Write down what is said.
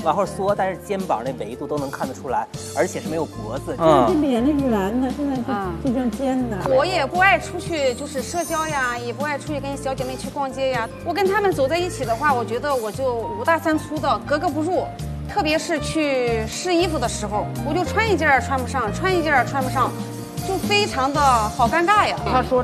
往后缩，但是肩膀那维度都能看得出来，而且是没有脖子。 这脸是圆的，现在是这张尖的。 我也不爱出去就是社交呀，也不爱出去跟小姐妹去逛街呀。我跟她们走在一起的话，我觉得我就五大三粗的，格格不入。特别是去试衣服的时候，我就穿一件穿不上，穿一件穿不上，就非常的好尴尬呀。 他说